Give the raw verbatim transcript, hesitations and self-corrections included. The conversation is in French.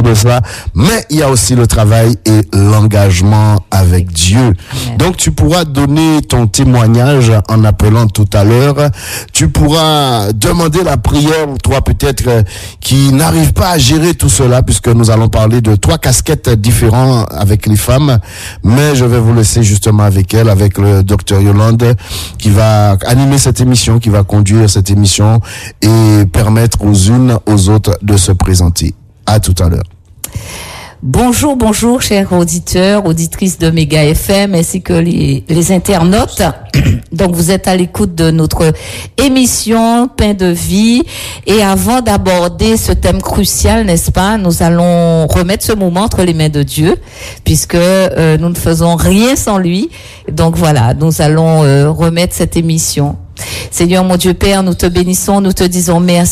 parler de ça. Mais il y a aussi le travail et l'engagement avec Dieu. Amen. Donc, tu pourras donner ton témoignage en appelant tout à l'heure. Tu pourras demander la prière, toi peut-être, euh, qui n'arrive pas à gérer tout cela, puisque nous allons parler de trois casquettes différentes avec les femmes. Mais je vais vous laisser justement avec elle, avec le docteur Yolande, qui va animer cette émission, qui va conduire cette émission et permettre aux unes aux autres de se présenter. À tout à l'heure. Bonjour, bonjour, chers auditeurs, auditrices de Méga F M, ainsi que les, les internautes. Donc, vous êtes à l'écoute de notre émission Pain de vie. Et avant d'aborder ce thème crucial, n'est-ce pas, nous allons remettre ce moment entre les mains de Dieu, puisque euh, nous ne faisons rien sans lui. Donc, voilà, nous allons euh, remettre cette émission. Seigneur, mon Dieu Père, nous te bénissons, nous te disons merci.